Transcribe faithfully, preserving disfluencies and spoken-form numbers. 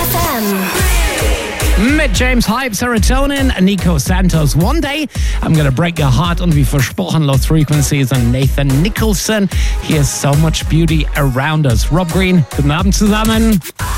M. Mit James Hype, Serotonin, Nico Santos. One Day, I'm Gonna Break Your Heart. Und wie versprochen, Lost Frequencies und Nathan Nicholson. Here's So Much Beauty Around Us. Rob Green, guten Abend zusammen.